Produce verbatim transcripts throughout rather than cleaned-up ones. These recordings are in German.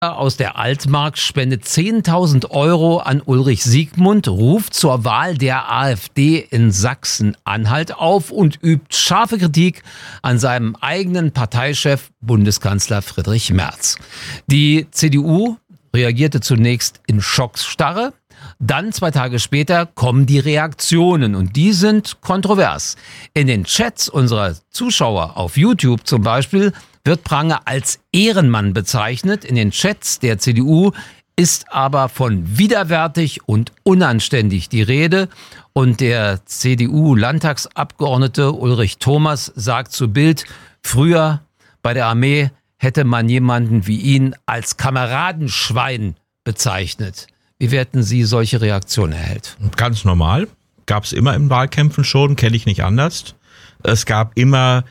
aus der Altmark spendet zehntausend Euro an Ulrich Siegmund, ruft zur Wahl der AfD in Sachsen-Anhalt auf und übt scharfe Kritik an seinem eigenen Parteichef Bundeskanzler Friedrich Merz. Die C D U reagierte zunächst in Schocksstarre. Dann, zwei Tage später, kommen die Reaktionen und die sind kontrovers. In den Chats unserer Zuschauer auf YouTube zum Beispiel wird Prange als Ehrenmann bezeichnet. In den Chats der C D U ist aber von widerwärtig und unanständig die Rede. Und der C D U-Landtagsabgeordnete Ulrich Thomas sagt zu Bild, früher bei der Armee hätte man jemanden wie ihn als Kameradenschwein bezeichnet. Wie werten Sie solche Reaktionen, Herr Held? Ganz normal. Gab es immer in Wahlkämpfen schon, kenne ich nicht anders. Es gab immer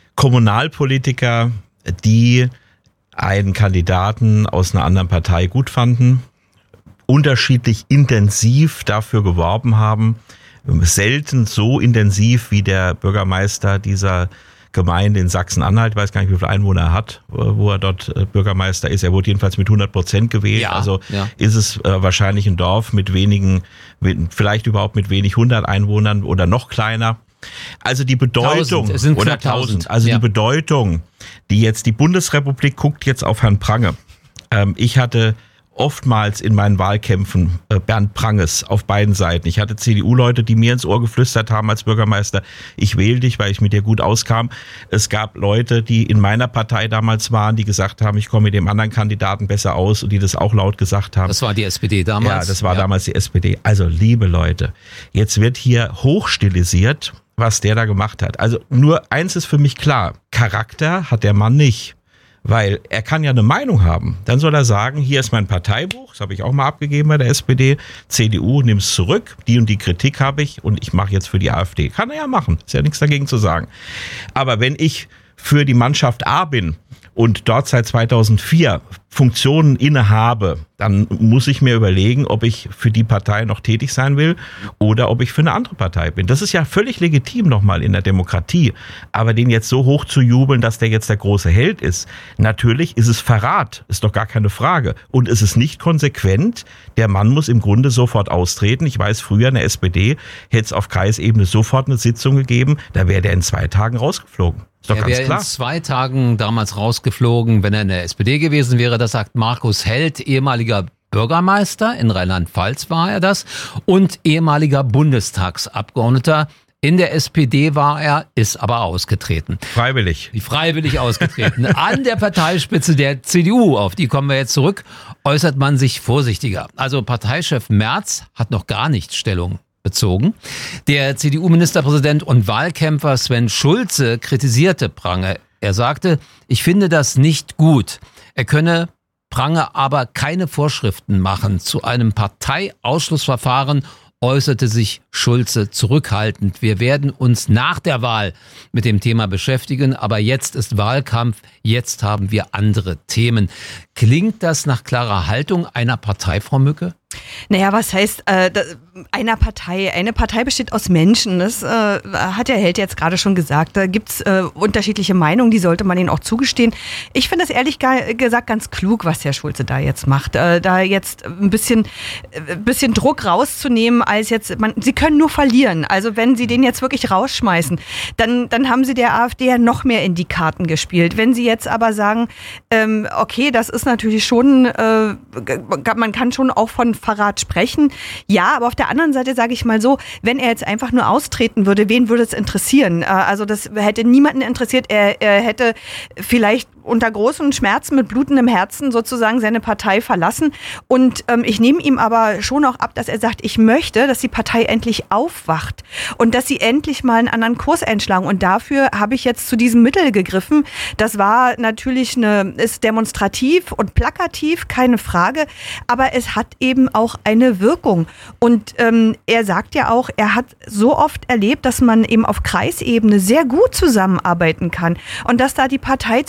Kommunalpolitiker, die einen Kandidaten aus einer anderen Partei gut fanden, unterschiedlich intensiv dafür geworben haben, selten so intensiv wie der Bürgermeister dieser Gemeinde in Sachsen-Anhalt, ich weiß gar nicht, wie viele Einwohner er hat, wo er dort Bürgermeister ist. Er wurde jedenfalls mit hundert Prozent gewählt. Ja, also ja. Ist es äh, wahrscheinlich ein Dorf mit wenigen, mit, vielleicht überhaupt mit wenig hundert Einwohnern oder noch kleiner. Also die Bedeutung, tausend, es sind oder tausend, also ja. Die Bedeutung, die jetzt die Bundesrepublik guckt jetzt auf Herrn Prange. Ähm, ich hatte oftmals in meinen Wahlkämpfen äh, Bernd Pranges auf beiden Seiten. Ich hatte C D U-Leute, die mir ins Ohr geflüstert haben als Bürgermeister, ich wähle dich, weil ich mit dir gut auskam. Es gab Leute, die in meiner Partei damals waren, die gesagt haben, ich komme mit dem anderen Kandidaten besser aus und die das auch laut gesagt haben. Das war die S P D damals? Ja, das war ja. damals die S P D. Also liebe Leute, jetzt wird hier hochstilisiert, was der da gemacht hat. Also nur eins ist für mich klar, Charakter hat der Mann nicht. Weil er kann ja eine Meinung haben. Dann soll er sagen, hier ist mein Parteibuch, das habe ich auch mal abgegeben bei der S P D, C D U, nimm's zurück, die und die Kritik habe ich und ich mache jetzt für die AfD. Kann er ja machen, ist ja nichts dagegen zu sagen. Aber wenn ich für die Mannschaft A bin und dort seit zweitausendvier Funktionen innehabe, dann muss ich mir überlegen, ob ich für die Partei noch tätig sein will oder ob ich für eine andere Partei bin. Das ist ja völlig legitim nochmal in der Demokratie. Aber den jetzt so hoch zu jubeln, dass der jetzt der große Held ist, natürlich ist es Verrat, ist doch gar keine Frage. Und es ist nicht konsequent, der Mann muss im Grunde sofort austreten. Ich weiß, früher in der S P D hätte es auf Kreisebene sofort eine Sitzung gegeben, da wäre der in zwei Tagen rausgeflogen. Ist doch er ganz wäre klar. in zwei Tagen damals rausgeflogen, wenn er in der S P D gewesen wäre. Das sagt Markus Held, ehemaliger Bürgermeister, in Rheinland-Pfalz war er das, und ehemaliger Bundestagsabgeordneter. In der S P D war er, ist aber ausgetreten. Freiwillig. Freiwillig ausgetreten. An der Parteispitze der C D U, auf die kommen wir jetzt zurück, äußert man sich vorsichtiger. Also Parteichef Merz hat noch gar nicht Stellung bezogen. Der C D U-Ministerpräsident und Wahlkämpfer Sven Schulze kritisierte Prange. Er sagte, ich finde das nicht gut. Er könne Prange aber keine Vorschriften machen. Zu einem Parteiausschlussverfahren äußerte sich Schulze zurückhaltend. Wir werden uns nach der Wahl mit dem Thema beschäftigen, aber jetzt ist Wahlkampf, jetzt haben wir andere Themen. Klingt das nach klarer Haltung einer Partei, Frau Mücke? Naja, was heißt äh, einer Partei? Eine Partei besteht aus Menschen. Das äh, hat der Held jetzt gerade schon gesagt. Da gibt's äh, unterschiedliche Meinungen, die sollte man ihnen auch zugestehen. Ich finde es ehrlich gesagt ganz klug, was Herr Schulze da jetzt macht. Äh, da jetzt ein bisschen, äh, bisschen Druck rauszunehmen, als jetzt, man, sie können nur verlieren. Also wenn sie den jetzt wirklich rausschmeißen, dann, dann haben sie der AfD ja noch mehr in die Karten gespielt. Wenn sie jetzt aber sagen, ähm, okay, das ist natürlich schon, äh, man kann schon auch von Verrat sprechen. Ja, aber auf der anderen Seite sage ich mal so, wenn er jetzt einfach nur austreten würde, wen würde es interessieren? Also das hätte niemanden interessiert. Er, er hätte vielleicht unter großen Schmerzen mit blutendem Herzen sozusagen seine Partei verlassen. Und ähm, ich nehme ihm aber schon auch ab, dass er sagt, ich möchte, dass die Partei endlich aufwacht und dass sie endlich mal einen anderen Kurs einschlagen. Und dafür habe ich jetzt zu diesem Mittel gegriffen. Das war natürlich eine, ist demonstrativ und plakativ, keine Frage, aber es hat eben auch eine Wirkung. Und ähm, er sagt ja auch, er hat so oft erlebt, dass man eben auf Kreisebene sehr gut zusammenarbeiten kann und dass da die Parteizugehörigkeit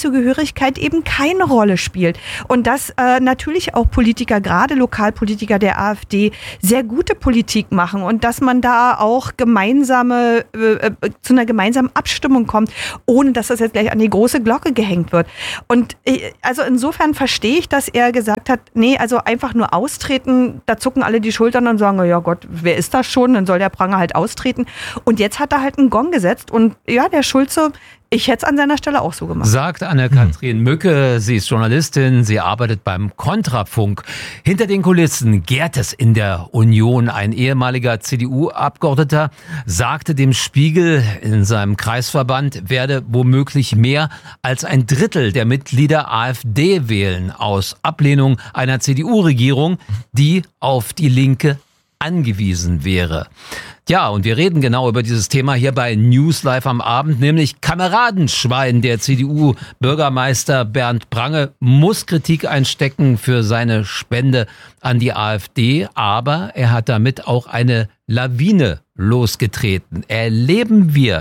Öffentlichkeit eben keine Rolle spielt. Und dass äh, natürlich auch Politiker, gerade Lokalpolitiker der AfD, sehr gute Politik machen und dass man da auch gemeinsame, äh, zu einer gemeinsamen Abstimmung kommt, ohne dass das jetzt gleich an die große Glocke gehängt wird. Und äh, also insofern verstehe ich, dass er gesagt hat, nee, also einfach nur austreten, da zucken alle die Schultern und sagen, ja Gott, wer ist das schon? Dann soll der Pranger halt austreten. Und jetzt hat er halt einen Gong gesetzt und ja, der Schulze, ich hätte es an seiner Stelle auch so gemacht. Sagt Anne-Kathrin Mücke, sie ist Journalistin, sie arbeitet beim Kontrafunk. Hinter den Kulissen gärt es in der Union. Ein ehemaliger C D U-Abgeordneter sagte dem Spiegel, in seinem Kreisverband werde womöglich mehr als ein Drittel der Mitglieder AfD wählen, aus Ablehnung einer C D U-Regierung, die auf die Linke angewiesen wäre. Ja, und wir reden genau über dieses Thema hier bei News Live am Abend, nämlich Kameradenschwein. Der C D U-Bürgermeister Bernd Prange muss Kritik einstecken für seine Spende an die AfD, aber er hat damit auch eine Lawine losgetreten. Erleben wir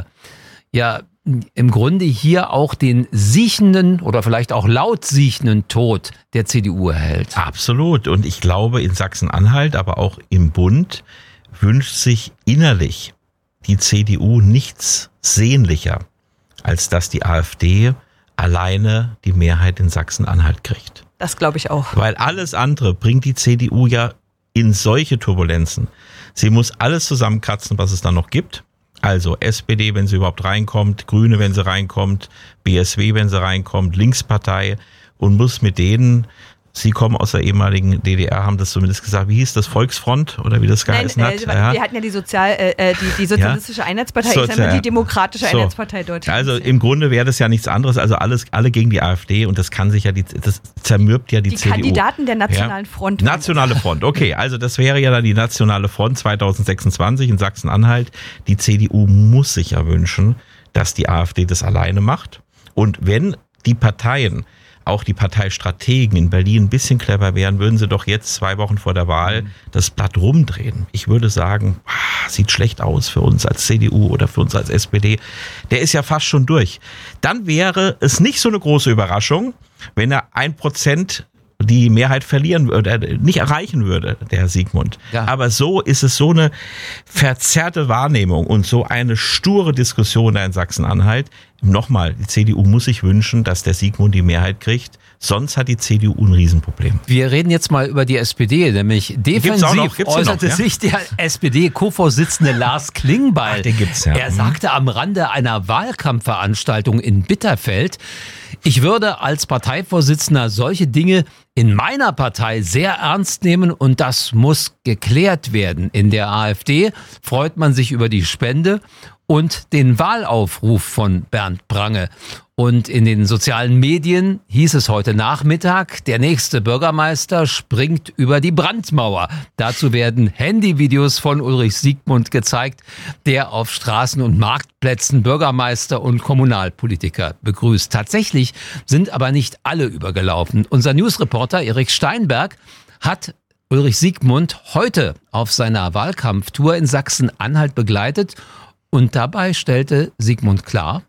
ja im Grunde hier auch den siechenden oder vielleicht auch laut siechenden Tod der C D U erhält. Absolut. Und ich glaube, in Sachsen-Anhalt, aber auch im Bund, wünscht sich innerlich die C D U nichts sehnlicher, als dass die AfD alleine die Mehrheit in Sachsen-Anhalt kriegt. Das glaube ich auch. Weil alles andere bringt die C D U ja in solche Turbulenzen. Sie muss alles zusammenkratzen, was es da noch gibt. Also S P D, wenn sie überhaupt reinkommt, Grüne, wenn sie reinkommt, B S W, wenn sie reinkommt, Linkspartei, und muss mit denen, Sie kommen aus der ehemaligen D D R, haben das zumindest gesagt, wie hieß das, Volksfront oder wie das geheißen Nein, hat? Äh, ja. Wir hatten ja die, Sozial, äh, die, die Sozialistische ja? Einheitspartei, Sozial- ich sage mal die Demokratische so. Einheitspartei Deutschlands. Also im Grunde wäre das ja nichts anderes, also alles, alle gegen die AfD, und das kann sich ja, die, das zermürbt ja die, die C D U. Die Kandidaten der Nationalen ja? Front. Nationale Front, okay, also das wäre ja dann die Nationale Front zweitausendsechsundzwanzig in Sachsen-Anhalt. Die C D U muss sich ja wünschen, dass die AfD das alleine macht. Und wenn die Parteien, auch die Parteistrategen in Berlin ein bisschen clever wären, würden sie doch jetzt zwei Wochen vor der Wahl das Blatt rumdrehen. Ich würde sagen, sieht schlecht aus für uns als C D U oder für uns als S P D. Der ist ja fast schon durch. Dann wäre es nicht so eine große Überraschung, wenn er ein Prozent die Mehrheit verlieren würde, nicht erreichen würde, der Herr Siegmund. Ja. Aber so ist es so eine verzerrte Wahrnehmung und so eine sture Diskussion da in Sachsen-Anhalt. Nochmal, die C D U muss sich wünschen, dass der Siegmund die Mehrheit kriegt. Sonst hat die C D U ein Riesenproblem. Wir reden jetzt mal über die S P D, nämlich defensiv noch, äußerte noch, ja? sich der S P D-Co-Vorsitzende Lars Klingbeil. Ach, den gibt's ja. Er sagte am Rande einer Wahlkampfveranstaltung in Bitterfeld, ich würde als Parteivorsitzender solche Dinge in meiner Partei sehr ernst nehmen und das muss geklärt werden. In der AfD freut man sich über die Spende und den Wahlaufruf von Bernd Prange. Und in den sozialen Medien hieß es heute Nachmittag, der nächste Bürgermeister springt über die Brandmauer. Dazu werden Handyvideos von Ulrich Siegmund gezeigt, der auf Straßen und Marktplätzen Bürgermeister und Kommunalpolitiker begrüßt. Tatsächlich sind aber nicht alle übergelaufen. Unser Newsreporter Erik Steinberg hat Ulrich Siegmund heute auf seiner Wahlkampftour in Sachsen-Anhalt begleitet und dabei stellte Siegmund klar: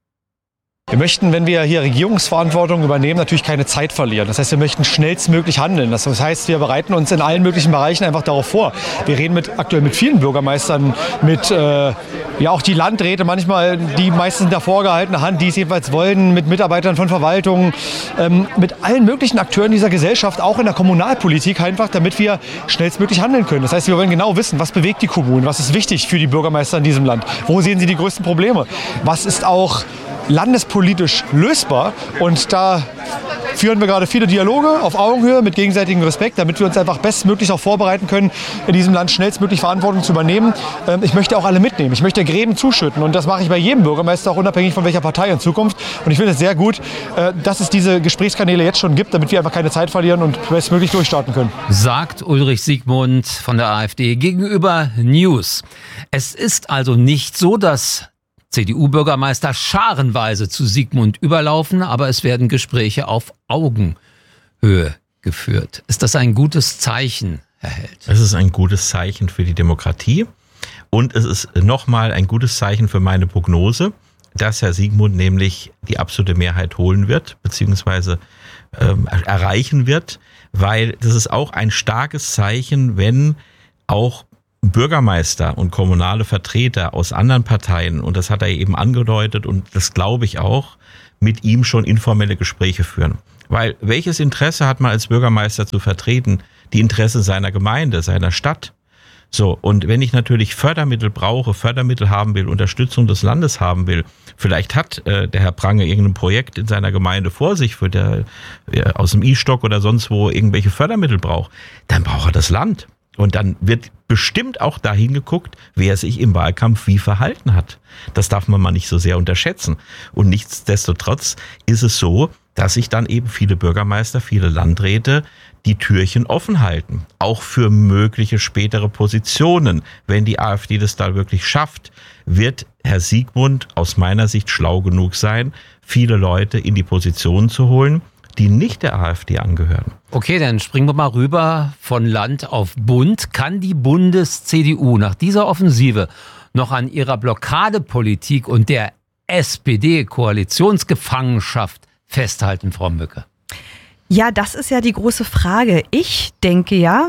Wir möchten, wenn wir hier Regierungsverantwortung übernehmen, natürlich keine Zeit verlieren. Das heißt, wir möchten schnellstmöglich handeln. Das heißt, wir bereiten uns in allen möglichen Bereichen einfach darauf vor. Wir reden mit, aktuell mit vielen Bürgermeistern, mit äh, ja auch die Landräte, manchmal die meisten der vorgehaltene Hand, die es jedenfalls wollen, mit Mitarbeitern von Verwaltungen, ähm, mit allen möglichen Akteuren dieser Gesellschaft, auch in der Kommunalpolitik einfach, damit wir schnellstmöglich handeln können. Das heißt, wir wollen genau wissen, was bewegt die Kommunen, was ist wichtig für die Bürgermeister in diesem Land, wo sehen sie die größten Probleme, was ist auch landespolitisch lösbar, und da führen wir gerade viele Dialoge auf Augenhöhe mit gegenseitigem Respekt, damit wir uns einfach bestmöglich auch vorbereiten können, in diesem Land schnellstmöglich Verantwortung zu übernehmen. Ich möchte auch alle mitnehmen, ich möchte Gräben zuschütten, und das mache ich bei jedem Bürgermeister, auch unabhängig von welcher Partei in Zukunft, und ich finde es sehr gut, dass es diese Gesprächskanäle jetzt schon gibt, damit wir einfach keine Zeit verlieren und bestmöglich durchstarten können. Sagt Ulrich Siegmund von der AfD gegenüber News. Es ist also nicht so, dass C D U-Bürgermeister scharenweise zu Siegmund überlaufen, aber es werden Gespräche auf Augenhöhe geführt. Ist das ein gutes Zeichen, Herr Held? Es ist ein gutes Zeichen für die Demokratie und es ist nochmal ein gutes Zeichen für meine Prognose. dass Herr Siegmund nämlich die absolute Mehrheit holen wird, beziehungsweise ähm, erreichen wird, weil das ist auch ein starkes Zeichen, wenn auch Bürgermeister und kommunale Vertreter aus anderen Parteien, und das hat er eben angedeutet und das glaube ich auch, mit ihm schon informelle Gespräche führen. Weil welches Interesse hat man als Bürgermeister zu vertreten? Die Interessen seiner Gemeinde, seiner Stadt. So, und wenn ich natürlich Fördermittel brauche, Fördermittel haben will, Unterstützung des Landes haben will, vielleicht hat äh, der Herr Prange irgendein Projekt in seiner Gemeinde vor sich, für der äh, aus dem I-Stock oder sonst wo irgendwelche Fördermittel braucht, dann braucht er das Land. Und dann wird bestimmt auch dahin geguckt, wer sich im Wahlkampf wie verhalten hat. Das darf man mal nicht so sehr unterschätzen. Und nichtsdestotrotz ist es so, dass sich dann eben viele Bürgermeister, viele Landräte die Türchen offen halten. Auch für mögliche spätere Positionen. Wenn die AfD das da wirklich schafft, wird Herr Siegmund aus meiner Sicht schlau genug sein, viele Leute in die Position zu holen, die nicht der AfD angehören. Okay, dann springen wir mal rüber von Land auf Bund. Kann die Bundes-C D U nach dieser Offensive noch an ihrer Blockadepolitik und der S P D-Koalitionsgefangenschaft festhalten, Frau Mücke? Ja, das ist ja die große Frage. Ich denke ja,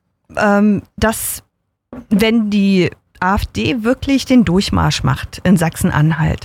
ähm, dass wenn die AfD wirklich den Durchmarsch macht in Sachsen-Anhalt,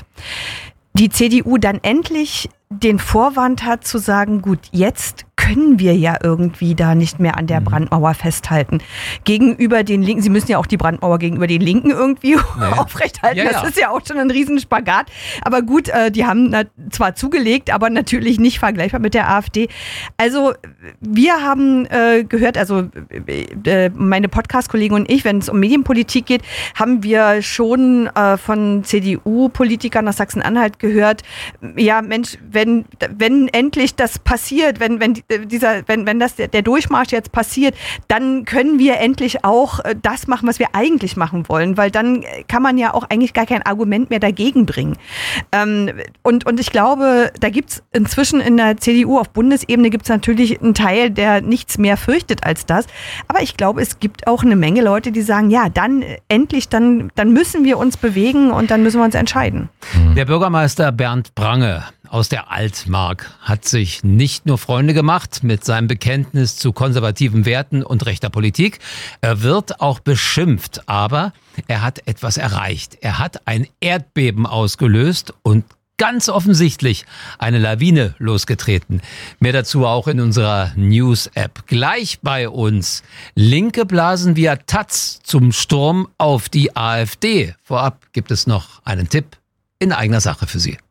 die C D U dann endlich den Vorwand hat zu sagen, gut, jetzt können wir ja irgendwie da nicht mehr an der Brandmauer festhalten. Gegenüber den Linken, Sie müssen ja auch die Brandmauer gegenüber den Linken irgendwie naja. aufrechthalten. Ja, ja. Das ist ja auch schon ein Riesenspagat. Aber gut, äh, die haben na, zwar zugelegt, aber natürlich nicht vergleichbar mit der AfD. Also wir haben äh, gehört, also äh, meine Podcast-Kollegen und ich, wenn es um Medienpolitik geht, haben wir schon äh, von C D U-Politikern aus Sachsen-Anhalt gehört, ja Mensch, wenn, wenn endlich das passiert, wenn, wenn dieser, wenn, wenn das der, der Durchmarsch jetzt passiert, dann können wir endlich auch das machen, was wir eigentlich machen wollen, weil dann kann man ja auch eigentlich gar kein Argument mehr dagegen bringen. Ähm, und, und ich glaube, da gibt es inzwischen in der C D U auf Bundesebene gibt es natürlich einen Teil, der nichts mehr fürchtet als das. Aber ich glaube, es gibt auch eine Menge Leute, die sagen, ja, dann endlich, dann, dann müssen wir uns bewegen und dann müssen wir uns entscheiden. Der Bürgermeister Bernd Prange aus der Altmark hat sich nicht nur Freunde gemacht mit seinem Bekenntnis zu konservativen Werten und rechter Politik. Er wird auch beschimpft, aber er hat etwas erreicht. Er hat ein Erdbeben ausgelöst und ganz offensichtlich eine Lawine losgetreten. Mehr dazu auch in unserer News-App. Gleich bei uns. Linke blasen via Taz zum Sturm auf die AfD. Vorab gibt es noch einen Tipp in eigener Sache für Sie.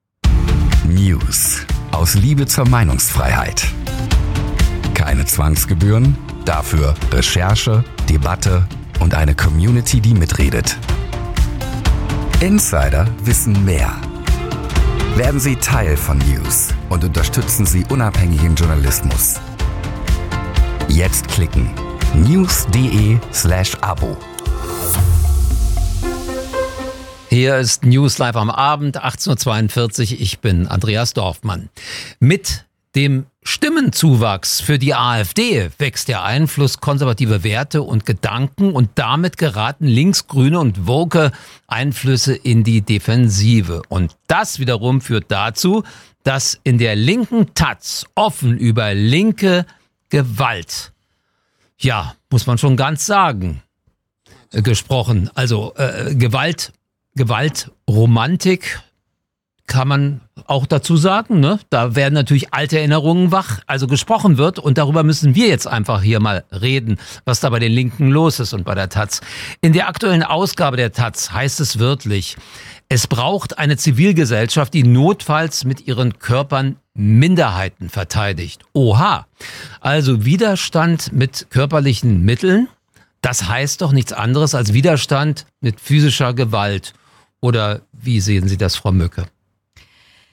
News aus Liebe zur Meinungsfreiheit. Keine Zwangsgebühren, dafür Recherche, Debatte und eine Community, die mitredet. Insider wissen mehr. Werden Sie Teil von News und unterstützen Sie unabhängigen Journalismus. Jetzt klicken news.de slash Abo. Hier ist News Live am Abend, achtzehn Uhr zweiundvierzig. Ich bin Andreas Dorfmann. Mit dem Stimmenzuwachs für die AfD wächst der Einfluss konservativer Werte und Gedanken und damit geraten linksgrüne und woke Einflüsse in die Defensive. Und das wiederum führt dazu, dass in der linken Taz offen über linke Gewalt, ja, muss man schon ganz sagen, äh, gesprochen, also äh, Gewalt, Gewaltromantik kann man auch dazu sagen, ne? Da werden natürlich alte Erinnerungen wach, also gesprochen wird und darüber müssen wir jetzt einfach hier mal reden, was da bei den Linken los ist und bei der Taz. In der aktuellen Ausgabe der Taz heißt es wörtlich, es braucht eine Zivilgesellschaft, die notfalls mit ihren Körpern Minderheiten verteidigt. Oha, also Widerstand mit körperlichen Mitteln, das heißt doch nichts anderes als Widerstand mit physischer Gewalt. Oder wie sehen Sie das, Frau Mücke?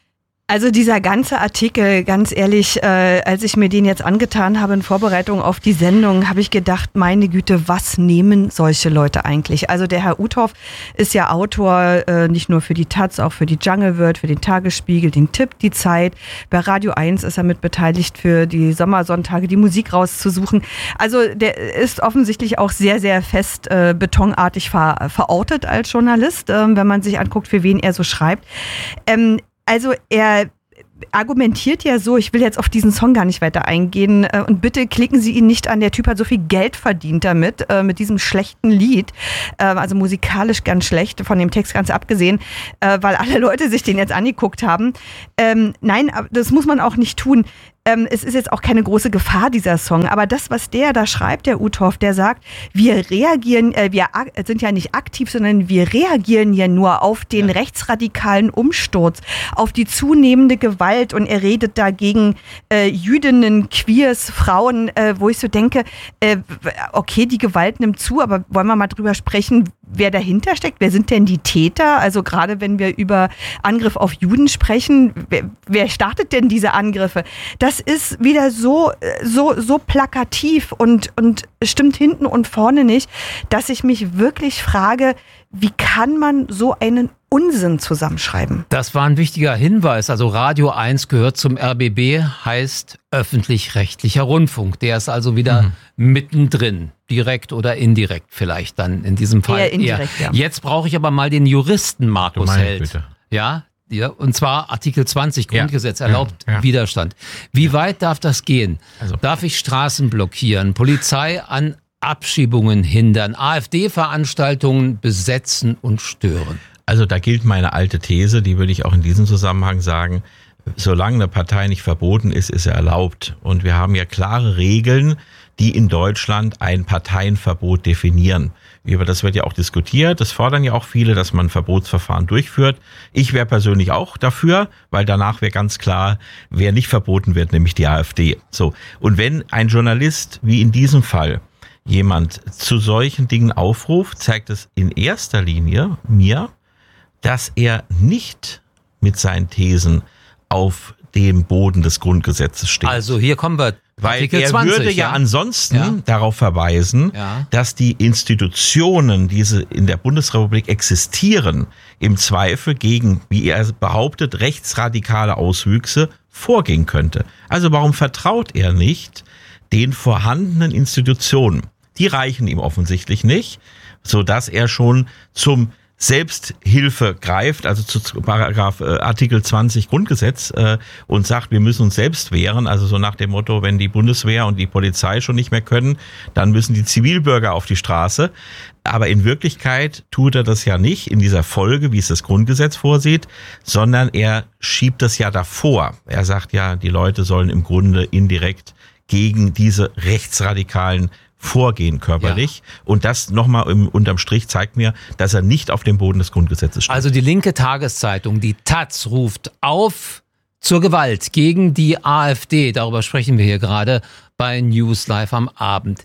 Also dieser ganze Artikel, ganz ehrlich, äh, als ich mir den jetzt angetan habe in Vorbereitung auf die Sendung, habe ich gedacht, meine Güte, was nehmen solche Leute eigentlich? Also der Herr Uthoff ist ja Autor, äh, nicht nur für die Taz, auch für die Jungle World, für den Tagesspiegel, den Tipp, die Zeit. Bei Radio eins ist er mit beteiligt, für die Sommersonntage die Musik rauszusuchen. Also der ist offensichtlich auch sehr, sehr fest äh, betonartig ver- verortet als Journalist, äh, wenn man sich anguckt, für wen er so schreibt. Ähm, Also er argumentiert ja so, ich will jetzt auf diesen Song gar nicht weiter eingehen äh, und bitte klicken Sie ihn nicht an, der Typ hat so viel Geld verdient damit, äh, mit diesem schlechten Lied, äh, also musikalisch ganz schlecht, von dem Text ganz abgesehen, äh, weil alle Leute sich den jetzt angeguckt haben. Ähm, nein, das muss man auch nicht tun. Ähm, es ist jetzt auch keine große Gefahr, dieser Song, aber das, was der da schreibt, der Uthoff, der sagt, wir reagieren, äh, wir ak- sind ja nicht aktiv, sondern wir reagieren ja nur auf den ja. rechtsradikalen Umsturz, auf die zunehmende Gewalt und er redet dagegen äh, Jüdinnen, Queers, Frauen, äh, wo ich so denke, äh, okay, die Gewalt nimmt zu, aber wollen wir mal drüber sprechen, wer dahinter steckt? Wer sind denn die Täter? Also gerade wenn wir über Angriff auf Juden sprechen, wer, wer startet denn diese Angriffe? Das ist wieder so, so, so plakativ und, und stimmt hinten und vorne nicht, dass ich mich wirklich frage, wie kann man so einen Unsinn zusammenschreiben? Das war ein wichtiger Hinweis. Also Radio eins gehört zum R B B, heißt öffentlich-rechtlicher Rundfunk. Der ist also wieder mhm. mittendrin, direkt oder indirekt vielleicht dann in diesem Fall. Eher indirekt, eher. ja. Jetzt brauche ich aber mal den Juristen Markus Gemein, Held. bitte. Ja, ja, und zwar Artikel zwanzig Grundgesetz ja, erlaubt ja, ja. Widerstand. Wie ja. weit darf das gehen? Also. Darf ich Straßen blockieren, Polizei an Abschiebungen hindern, AfD-Veranstaltungen besetzen und stören? Also da gilt meine alte These, die würde ich auch in diesem Zusammenhang sagen, solange eine Partei nicht verboten ist, ist er erlaubt. Und wir haben ja klare Regeln, die in Deutschland ein Parteienverbot definieren. Über das wird ja auch diskutiert. Das fordern ja auch viele, dass man ein Verbotsverfahren durchführt. Ich wäre persönlich auch dafür, weil danach wäre ganz klar, wer nicht verboten wird, nämlich die AfD. So. Und wenn ein Journalist, wie in diesem Fall, jemand zu solchen Dingen aufruft, zeigt es in erster Linie mir, dass er nicht mit seinen Thesen auf dem Boden des Grundgesetzes steht. Also hier kommen wir. Weil Artikel er zwanzig, würde ja, ja ansonsten ja. darauf verweisen, ja. dass die Institutionen, die in der Bundesrepublik existieren, im Zweifel gegen, wie er behauptet, rechtsradikale Auswüchse vorgehen könnte. Also warum vertraut er nicht den vorhandenen Institutionen? Die reichen ihm offensichtlich nicht, sodass er schon zum Selbsthilfe greift, also zu Paragraph äh, Artikel zwanzig Grundgesetz äh, und sagt, wir müssen uns selbst wehren, also so nach dem Motto, wenn die Bundeswehr und die Polizei schon nicht mehr können, dann müssen die Zivilbürger auf die Straße. Aber in Wirklichkeit tut er das ja nicht in dieser Folge, wie es das Grundgesetz vorsieht, sondern er schiebt das ja davor. Er sagt ja, die Leute sollen im Grunde indirekt gegen diese rechtsradikalen Vorgehen körperlich. Ja. Und das nochmal unterm Strich zeigt mir, dass er nicht auf dem Boden des Grundgesetzes steht. Also die linke Tageszeitung, die Taz, ruft auf zur Gewalt gegen die AfD. Darüber sprechen wir hier gerade bei News Live am Abend.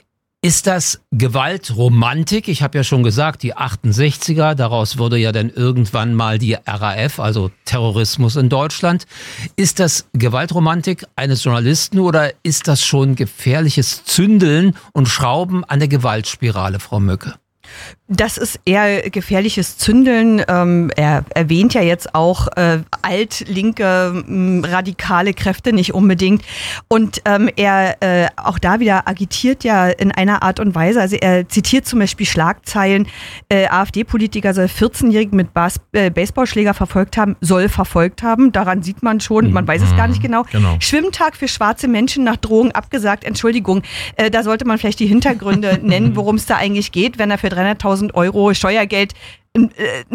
Ist das Gewaltromantik? Ich habe ja schon gesagt, die achtundsechziger, daraus wurde ja dann irgendwann mal die R A F, also Terrorismus in Deutschland. Ist das Gewaltromantik eines Journalisten oder ist das schon gefährliches Zündeln und Schrauben an der Gewaltspirale, Frau Möcke? Das ist eher gefährliches Zündeln. Ähm, er erwähnt ja jetzt auch äh, altlinke, m, radikale Kräfte nicht unbedingt. Und ähm, er äh, auch da wieder agitiert ja in einer Art und Weise. Also er zitiert zum Beispiel Schlagzeilen, äh, AfD-Politiker soll vierzehnjährigen mit Bas- äh, Baseballschläger verfolgt haben, soll verfolgt haben. Daran sieht man schon, man weiß es gar nicht genau. genau. Schwimmtag für schwarze Menschen nach Drohung abgesagt. Entschuldigung, äh, da sollte man vielleicht die Hintergründe nennen, worum es da eigentlich geht, wenn er für dreihunderttausend Euro Steuergeld ein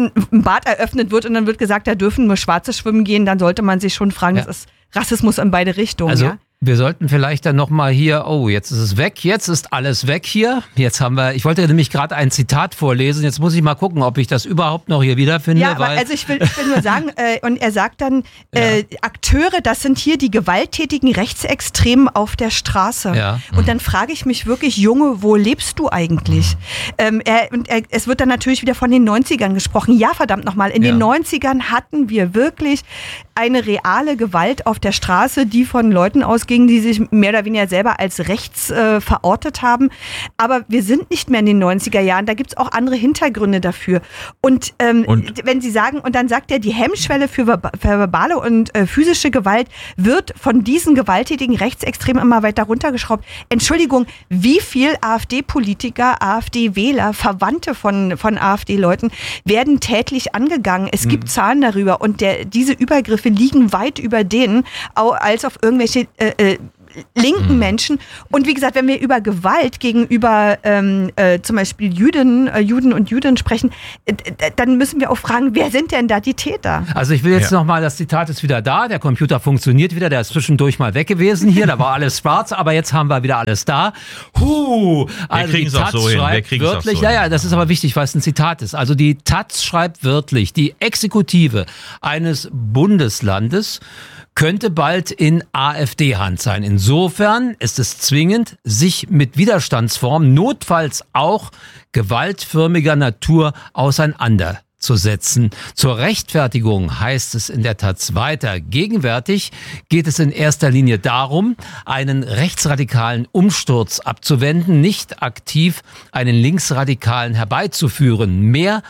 Bad eröffnet wird und dann wird gesagt, da dürfen nur Schwarze schwimmen gehen, dann sollte man sich schon fragen, ja. das ist Rassismus in beide Richtungen. Also ja? Wir sollten vielleicht dann nochmal hier, oh, jetzt ist es weg, jetzt ist alles weg hier. Jetzt haben wir, ich wollte nämlich gerade ein Zitat vorlesen, jetzt muss ich mal gucken, ob ich das überhaupt noch hier wiederfinde. Ja, aber weil also ich will, ich will nur sagen, äh, und er sagt dann, äh, ja. Akteure, das sind hier die gewalttätigen Rechtsextremen auf der Straße. Ja. Und dann frage ich mich wirklich, Junge, wo lebst du eigentlich? Mhm. Ähm, er, und er, es wird dann natürlich wieder von den neunzigern gesprochen. Ja, verdammt nochmal, in ja. den neunzigern hatten wir wirklich eine reale Gewalt auf der Straße, die von Leuten ausging, die sich mehr oder weniger selber als rechts äh, verortet haben. Aber wir sind nicht mehr in den neunziger Jahren. Da gibt es auch andere Hintergründe dafür. Und, ähm, und wenn Sie sagen, und dann sagt er, die Hemmschwelle für, ver- für verbale und äh, physische Gewalt wird von diesen gewalttätigen Rechtsextremen immer weiter runtergeschraubt. Entschuldigung, wie viel AfD-Politiker, AfD-Wähler, Verwandte von, von AfD-Leuten werden täglich angegangen? Es gibt mhm. Zahlen darüber und der, diese Übergriffe liegen weit über denen, als auf irgendwelche äh, äh, linken mhm. Menschen. Und wie gesagt, wenn wir über Gewalt gegenüber ähm, äh, zum Beispiel Juden, äh, Juden und Jüdinnen sprechen, äh, dann müssen wir auch fragen, wer sind denn da die Täter? Also ich will jetzt ja. nochmal, das Zitat ist wieder da, der Computer funktioniert wieder, der ist zwischendurch mal weg gewesen hier, da war alles schwarz, aber jetzt haben wir wieder alles da. Huh, also wir kriegen es auch so hin. Wir kriegen es auch so hin. Ja, ja, das ist aber wichtig, weil es ein Zitat ist. Also die Taz schreibt wörtlich, die Exekutive eines Bundeslandes könnte bald in AfD-Hand sein. Insofern ist es zwingend, sich mit Widerstandsformen, notfalls auch gewaltförmiger Natur, auseinanderzusetzen. Zur Rechtfertigung heißt es in der Taz weiter. Gegenwärtig geht es in erster Linie darum, einen rechtsradikalen Umsturz abzuwenden, nicht aktiv einen linksradikalen herbeizuführen. Mehr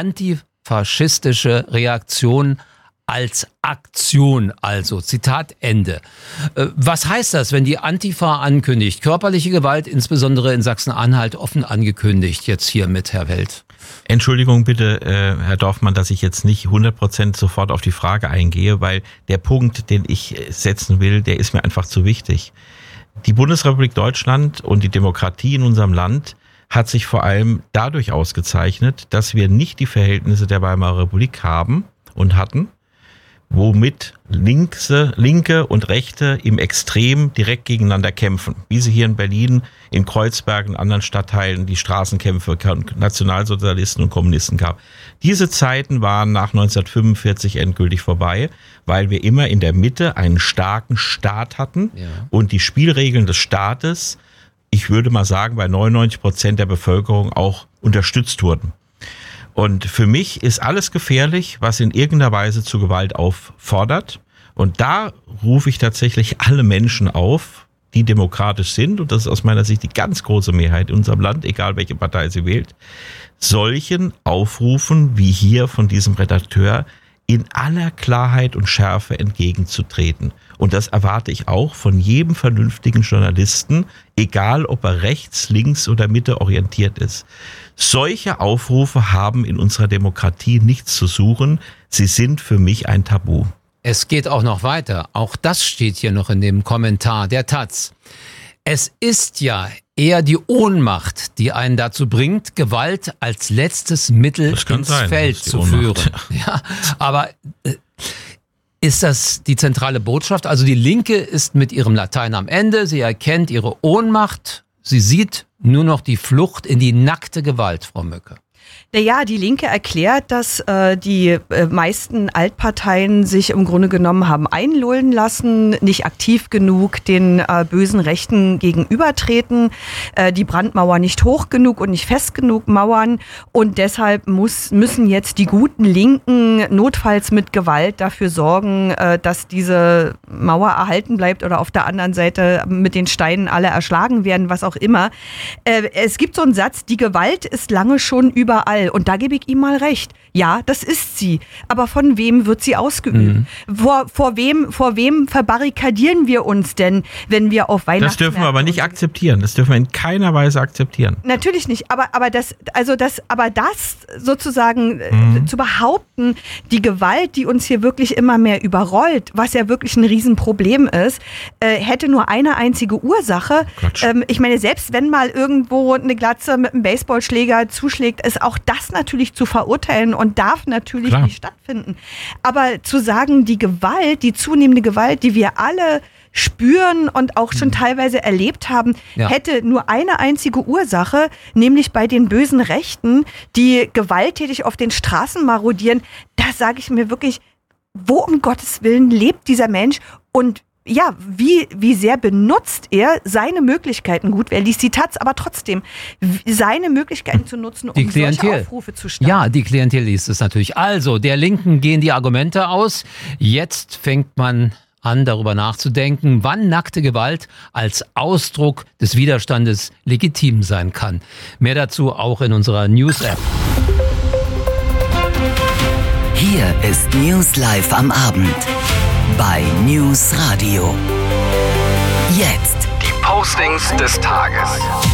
antifaschistische Reaktionen als Aktion, also Zitat Ende. Was heißt das, wenn die Antifa ankündigt? Körperliche Gewalt, insbesondere in Sachsen-Anhalt, offen angekündigt, jetzt hiermit, Herr Welt. Entschuldigung bitte, äh, Herr Dorfmann, dass ich jetzt nicht hundert Prozent sofort auf die Frage eingehe, weil der Punkt, den ich setzen will, der ist mir einfach zu wichtig. Die Bundesrepublik Deutschland und die Demokratie in unserem Land hat sich vor allem dadurch ausgezeichnet, dass wir nicht die Verhältnisse der Weimarer Republik haben und hatten, womit Linkse, Linke und Rechte im Extrem direkt gegeneinander kämpfen. Wie sie hier in Berlin, in Kreuzberg und anderen Stadtteilen die Straßenkämpfe Nationalsozialisten und Kommunisten gab. Diese Zeiten waren nach neunzehnhundertfünfundvierzig endgültig vorbei, weil wir immer in der Mitte einen starken Staat hatten ja. und die Spielregeln des Staates, ich würde mal sagen, bei neunundneunzig Prozent der Bevölkerung auch unterstützt wurden. Und für mich ist alles gefährlich, was in irgendeiner Weise zu Gewalt auffordert. Und da rufe ich tatsächlich alle Menschen auf, die demokratisch sind, und das ist aus meiner Sicht die ganz große Mehrheit in unserem Land, egal welche Partei sie wählt, solchen Aufrufen wie hier von diesem Redakteur in aller Klarheit und Schärfe entgegenzutreten. Und das erwarte ich auch von jedem vernünftigen Journalisten, egal ob er rechts, links oder Mitte orientiert ist. Solche Aufrufe haben in unserer Demokratie nichts zu suchen. Sie sind für mich ein Tabu. Es geht auch noch weiter. Auch das steht hier noch in dem Kommentar der Taz. Es ist ja eher die Ohnmacht, die einen dazu bringt, Gewalt als letztes Mittel ins sein, Feld zu Ohnmacht. führen. Ja, aber äh, ist das die zentrale Botschaft? Also die Linke ist mit ihrem Latein am Ende. Sie erkennt ihre Ohnmacht. Sie sieht nur noch die Flucht in die nackte Gewalt, Frau Möcke. Naja, die Linke erklärt, dass äh, die äh, meisten Altparteien sich im Grunde genommen haben einlullen lassen, nicht aktiv genug den äh, bösen Rechten gegenübertreten, äh, die Brandmauer nicht hoch genug und nicht fest genug mauern, und deshalb muss, müssen jetzt die guten Linken notfalls mit Gewalt dafür sorgen, äh, dass diese Mauer erhalten bleibt oder auf der anderen Seite mit den Steinen alle erschlagen werden, was auch immer. Äh, es gibt so einen Satz, die Gewalt ist lange schon überall. Und da gebe ich ihm mal recht. Ja, das ist sie. Aber von wem wird sie ausgeübt? Mhm. Vor, vor wem, vor wem verbarrikadieren wir uns denn, wenn wir auf Weihnachten... Das dürfen wir aber nicht akzeptieren. Das dürfen wir in keiner Weise akzeptieren. Natürlich nicht. Aber, aber, das, also das, aber das sozusagen mhm. äh, zu behaupten, die Gewalt, die uns hier wirklich immer mehr überrollt, was ja wirklich ein Riesenproblem ist, äh, hätte nur eine einzige Ursache. Ähm, ich meine, selbst wenn mal irgendwo eine Glatze mit einem Baseballschläger zuschlägt, ist auch das natürlich zu verurteilen und darf natürlich Klar. nicht stattfinden. Aber zu sagen, die Gewalt, die zunehmende Gewalt, die wir alle spüren und auch schon teilweise erlebt haben, Ja. hätte nur eine einzige Ursache, nämlich bei den bösen Rechten, die gewalttätig auf den Straßen marodieren. Da sage ich mir wirklich, wo um Gottes Willen lebt dieser Mensch und ja, wie, wie sehr benutzt er seine Möglichkeiten, gut, er liest die Taz, aber trotzdem, seine Möglichkeiten zu nutzen, um Die Klientel. solche Aufrufe zu starten. Ja, die Klientel liest es natürlich. Also, der Linken gehen die Argumente aus. Jetzt fängt man an, darüber nachzudenken, wann nackte Gewalt als Ausdruck des Widerstandes legitim sein kann. Mehr dazu auch in unserer News-App. Hier ist News Live am Abend bei News Radio. Jetzt Die Postings des Tages.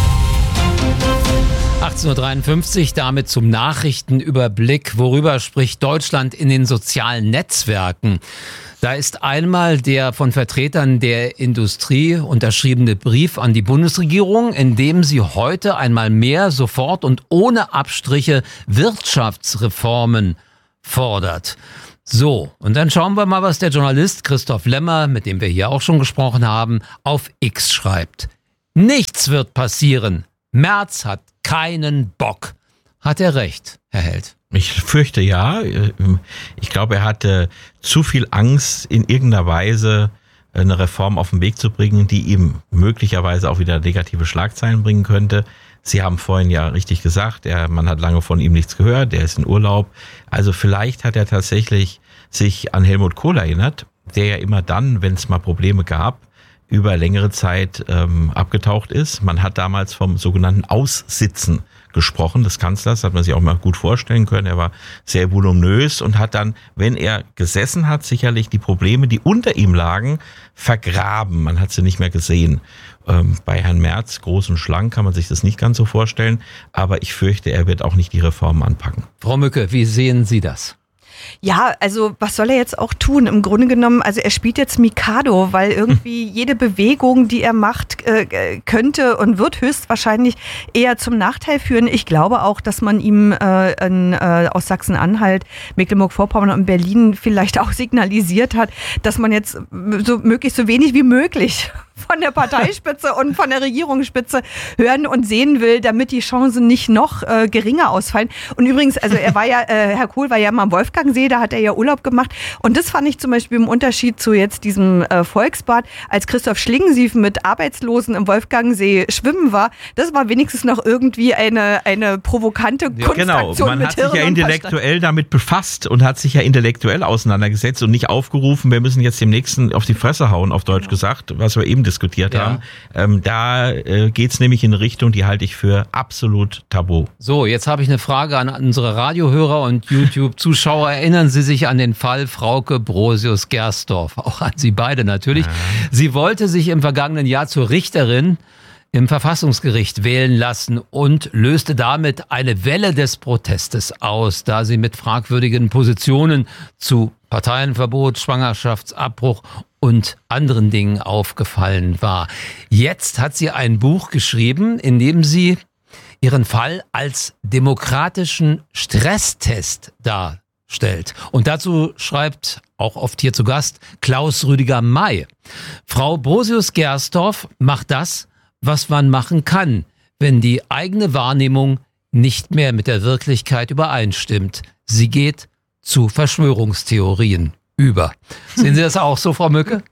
achtzehn Uhr dreiundfünfzig, damit zum Nachrichtenüberblick. Worüber spricht Deutschland in den sozialen Netzwerken? Da ist einmal der von Vertretern der Industrie unterschriebene Brief an die Bundesregierung, in dem sie heute einmal mehr sofort und ohne Abstriche Wirtschaftsreformen fordert. So, und dann schauen wir mal, was der Journalist Christoph Lemmer, mit dem wir hier auch schon gesprochen haben, auf X schreibt. Nichts wird passieren. Merz hat keinen Bock. Hat er recht, Herr Held? Ich fürchte ja. Ich glaube, er hatte zu viel Angst, in irgendeiner Weise eine Reform auf den Weg zu bringen, die ihm möglicherweise auch wieder negative Schlagzeilen bringen könnte. Sie haben vorhin ja richtig gesagt, er, man hat lange von ihm nichts gehört, er ist in Urlaub. Also vielleicht hat er tatsächlich sich an Helmut Kohl erinnert, der ja immer dann, wenn es mal Probleme gab, über längere Zeit ähm, abgetaucht ist. Man hat damals vom sogenannten Aussitzen gesprochen des Kanzlers, hat man sich auch mal gut vorstellen können. Er war sehr voluminös und hat dann, wenn er gesessen hat, sicherlich die Probleme, die unter ihm lagen, vergraben. Man hat sie nicht mehr gesehen. Ähm, bei Herrn Merz, groß und schlank, kann man sich das nicht ganz so vorstellen. Aber ich fürchte, er wird auch nicht die Reformen anpacken. Frau Mücke, wie sehen Sie das? Ja, also was soll er jetzt auch tun? Im Grunde genommen, also er spielt jetzt Mikado, weil irgendwie jede Bewegung, die er macht, äh, könnte und wird höchstwahrscheinlich eher zum Nachteil führen. Ich glaube auch, dass man ihm äh, in, äh, aus Sachsen-Anhalt, Mecklenburg-Vorpommern und Berlin vielleicht auch signalisiert hat, dass man jetzt so möglichst so wenig wie möglich von der Parteispitze und von der Regierungsspitze hören und sehen will, damit die Chancen nicht noch äh, geringer ausfallen. Und übrigens, also er war ja, äh, Herr Kohl war ja mal am Wolfgangsee, da hat er ja Urlaub gemacht. Und das fand ich zum Beispiel im Unterschied zu jetzt diesem äh, Volksbad, als Christoph Schlingensief mit Arbeitslosen im Wolfgangsee schwimmen war, das war wenigstens noch irgendwie eine, eine provokante Ja, Kunstaktion genau, man mit hat sich Hirn ja und intellektuell Verstand. damit befasst und hat sich ja intellektuell auseinandergesetzt und nicht aufgerufen, wir müssen jetzt dem Nächsten auf die Fresse hauen, auf Deutsch gesagt, was wir eben diskutiert Ja. haben. Ähm, da äh, geht's nämlich in eine Richtung, die halte ich für absolut tabu. So, jetzt habe ich eine Frage an unsere Radiohörer und YouTube-Zuschauer. Erinnern Sie sich an den Fall Frauke Brosius-Gersdorf? Auch an Sie beide natürlich. Ja. Sie wollte sich im vergangenen Jahr zur Richterin im Verfassungsgericht wählen lassen und löste damit eine Welle des Protestes aus, da sie mit fragwürdigen Positionen zu Parteienverbot, Schwangerschaftsabbruch und anderen Dingen aufgefallen war. Jetzt hat sie ein Buch geschrieben, in dem sie ihren Fall als demokratischen Stresstest darstellt. Und dazu schreibt auch oft hier zu Gast Klaus Rüdiger May. Frau Brosius-Gersdorf macht das, was man machen kann, wenn die eigene Wahrnehmung nicht mehr mit der Wirklichkeit übereinstimmt. Sie geht zu Verschwörungstheorien über. Sehen Sie das auch so, Frau Mücke?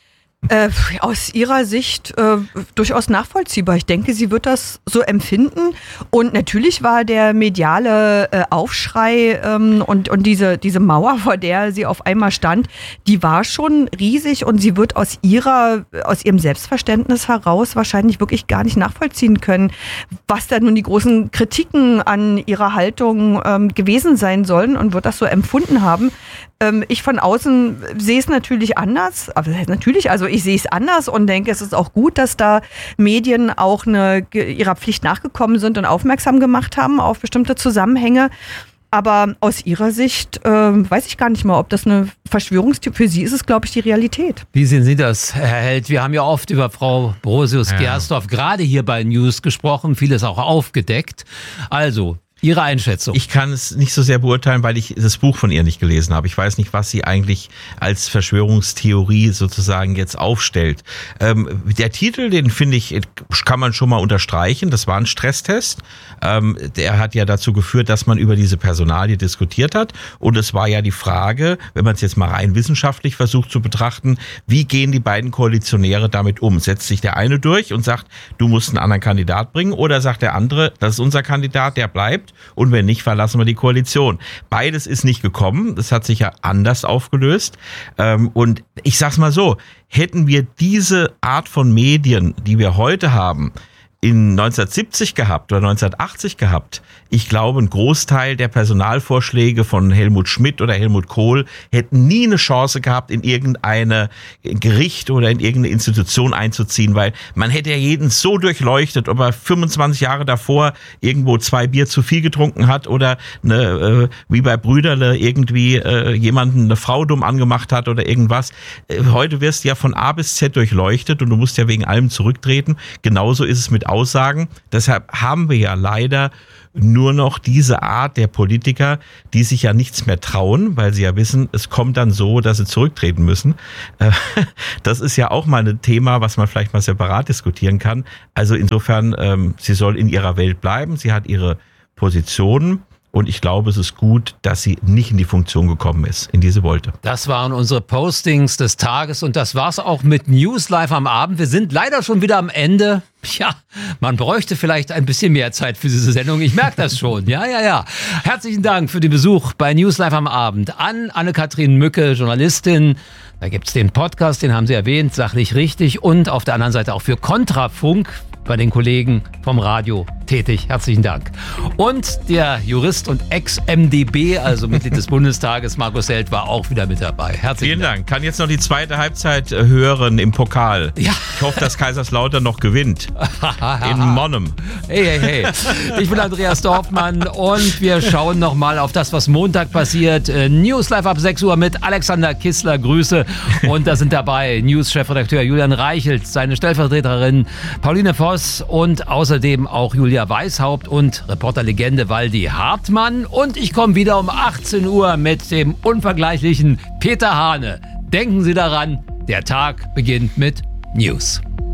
Äh, aus ihrer Sicht äh, durchaus nachvollziehbar. Ich denke, sie wird das so empfinden. Und natürlich war der mediale äh, Aufschrei ähm, und, und diese, diese Mauer, vor der sie auf einmal stand, die war schon riesig und sie wird aus ihrer, aus ihrem Selbstverständnis heraus wahrscheinlich wirklich gar nicht nachvollziehen können, was da nun die großen Kritiken an ihrer Haltung ähm, gewesen sein sollen und wird das so empfunden haben. Ähm, ich von außen sehe es natürlich anders, aber natürlich, also ich sehe es anders und denke, es ist auch gut, dass da Medien auch eine, ihrer Pflicht nachgekommen sind und aufmerksam gemacht haben auf bestimmte Zusammenhänge. Aber aus ihrer Sicht äh, weiß ich gar nicht mal, ob das eine Verschwörungstheorie, für sie ist es, glaube ich, die Realität. Wie sehen Sie das, Herr Held? Wir haben ja oft über Frau Brosius-Gersdorf ja. gerade hier bei News gesprochen, vieles auch aufgedeckt. Also, Ihre Einschätzung? Ich kann es nicht so sehr beurteilen, weil ich das Buch von ihr nicht gelesen habe. Ich weiß nicht, was sie eigentlich als Verschwörungstheorie sozusagen jetzt aufstellt. Ähm, der Titel, den finde ich, kann man schon mal unterstreichen. Das war ein Stresstest. Ähm, der hat ja dazu geführt, dass man über diese Personalie diskutiert hat. Und es war ja die Frage, wenn man es jetzt mal rein wissenschaftlich versucht zu betrachten, wie gehen die beiden Koalitionäre damit um? Setzt sich der eine durch und sagt, du musst einen anderen Kandidat bringen, oder sagt der andere, das ist unser Kandidat, der bleibt, und wenn nicht, verlassen wir die Koalition. Beides ist nicht gekommen, das hat sich ja anders aufgelöst, und ich sag's mal so, hätten wir diese Art von Medien, die wir heute haben, in neunzehnhundertsiebzig gehabt oder neunzehnhundertachtzig gehabt, ich glaube, ein Großteil der Personalvorschläge von Helmut Schmidt oder Helmut Kohl hätten nie eine Chance gehabt, in irgendeine Gericht oder in irgendeine Institution einzuziehen, weil man hätte ja jeden so durchleuchtet, ob er fünfundzwanzig Jahre davor irgendwo zwei Bier zu viel getrunken hat oder eine, äh, wie bei Brüderle irgendwie äh, jemanden eine Frau dumm angemacht hat oder irgendwas. Äh, heute wirst du ja von A bis Z durchleuchtet und du musst ja wegen allem zurücktreten. Genauso ist es mit Aussagen. Deshalb haben wir ja leider nur noch diese Art der Politiker, die sich ja nichts mehr trauen, weil sie ja wissen, es kommt dann so, dass sie zurücktreten müssen. Das ist ja auch mal ein Thema, was man vielleicht mal separat diskutieren kann. Also insofern, sie soll in ihrer Welt bleiben. Sie hat ihre Positionen. Und ich glaube, es ist gut, dass sie nicht in die Funktion gekommen ist, in die sie wollte. Das waren unsere Postings des Tages und das war's auch mit News Live am Abend. Wir sind leider schon wieder am Ende. Ja, man bräuchte vielleicht ein bisschen mehr Zeit für diese Sendung. Ich merke das schon. Ja, ja, ja. Herzlichen Dank für den Besuch bei News Live am Abend an Anne-Kathrin Mücke, Journalistin. Da gibt's den Podcast, den haben Sie erwähnt, sachlich richtig. Und auf der anderen Seite auch für Kontrafunk bei den Kollegen vom Radio tätig. Herzlichen Dank. Und der Jurist und Ex-M D B, also Mitglied des Bundestages, Markus Held, war auch wieder mit dabei. Herzlichen Vielen Dank. Dank. Kann jetzt noch die zweite Halbzeit hören im Pokal. Ja. Ich hoffe, dass Kaiserslautern noch gewinnt. In Monnem. Hey, hey, hey. Ich bin Andreas Dorfmann und wir schauen nochmal auf das, was Montag passiert. News Live ab sechs Uhr mit Alexander Kissler. Grüße. Und da sind dabei News-Chefredakteur Julian Reichelt, seine Stellvertreterin Pauline Voss und außerdem auch Julia Weishaupt und Reporterlegende Waldi Hartmann. Und ich komme wieder um achtzehn Uhr mit dem unvergleichlichen Peter Hane. Denken Sie daran, der Tag beginnt mit News.